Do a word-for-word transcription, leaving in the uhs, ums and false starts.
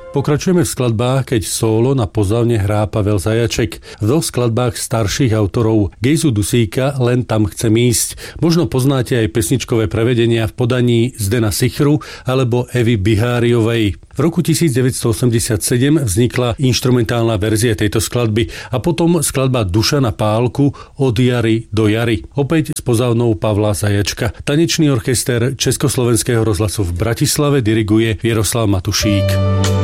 Pokračujeme v skladbách, keď sólo na pozavne hrá Pavel Zajaček. V dvoch skladbách starších autorov Gejzu Dusíka Len tam chcem ísť. Možno poznáte aj pesničkové prevedenia v podaní Zdena Sichru alebo Evy Biháriovej. V roku devätnásťstoosemdesiatsedem vznikla inštrumentálna verzia tejto skladby a potom skladba Dušana Pálku Od jary do jary. Opäť s pozavnou Pavla Zajačka. Tanečný orchester Československého rozhlasu v Bratislave diriguje Jaroslav Matušík.